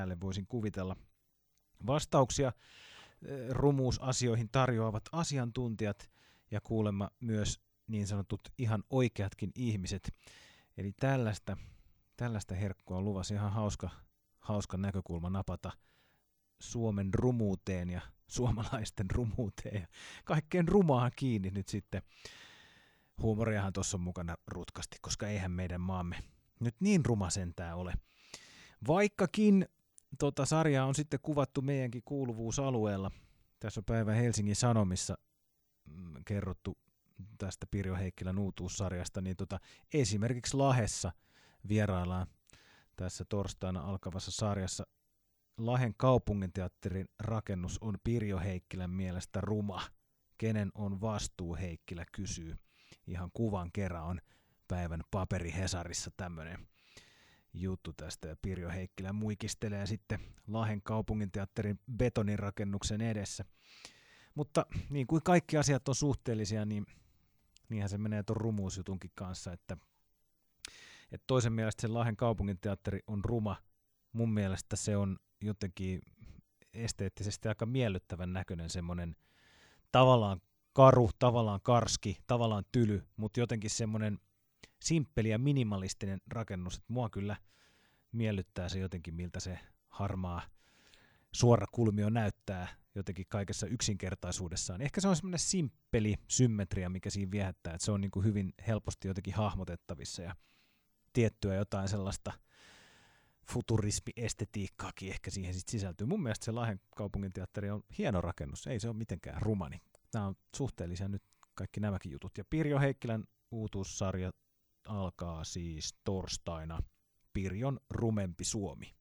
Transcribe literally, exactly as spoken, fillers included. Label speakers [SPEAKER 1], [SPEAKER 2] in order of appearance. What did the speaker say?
[SPEAKER 1] päälle voisin kuvitella. Vastauksia rumuusasioihin tarjoavat asiantuntijat ja kuulemma myös niin sanotut ihan oikeatkin ihmiset. Eli tällaista, tällaista herkkua on luvassa, ihan hauska, hauska näkökulma napata Suomen rumuuteen ja suomalaisten rumuuteen ja kaikkeen rumaan kiinni nyt sitten. Huumoriahan tuossa on mukana rutkasti, koska eihän meidän maamme nyt niin ruma sentään ole. Vaikkakin tota sarjaa on sitten kuvattu meidänkin kuuluvuusalueella. Tässä on päivän Helsingin Sanomissa mm, kerrottu tästä Pirjo Heikkilän uutuussarjasta, niin tota, esimerkiksi Lahdessa vieraillaan tässä torstaina alkavassa sarjassa. Lahden kaupunginteatterin rakennus on Pirjo Heikkilän mielestä ruma. Kenen on vastuu, Heikkilä kysyy. Ihan kuvan kerran on päivän paperi Hesarissa tämmöinen juttu tästä, ja Pirjo Heikkilä muikistelee sitten Lahden kaupunginteatterin betonirakennuksen edessä. Mutta niin kuin kaikki asiat on suhteellisia, niin niinhän se menee tuon rumuusjutunkin kanssa, että, että toisen mielestä se Lahden kaupunginteatteri on ruma, mun mielestä se on jotenkin esteettisesti aika miellyttävän näköinen, semmoinen tavallaan karu, tavallaan karski, tavallaan tyly, mutta jotenkin semmoinen simppeli ja minimalistinen rakennus, että mua kyllä miellyttää se jotenkin, miltä se harmaa suora kulmio näyttää jotenkin kaikessa yksinkertaisuudessaan. Ehkä se on semmoinen simppeli symmetria, mikä siinä viehättää, että se on niin kuin hyvin helposti jotenkin hahmotettavissa ja tiettyä jotain sellaista futurismi-estetiikkaakin ehkä siihen sit sisältyy. Mun mielestä se Lahden kaupunginteatteri on hieno rakennus, ei se ole mitenkään rumani. Nämä on suhteellisia nyt kaikki nämäkin jutut. Ja Pirjo Heikkilän uutuussarja alkaa siis torstaina Pirjon rumempi Suomi.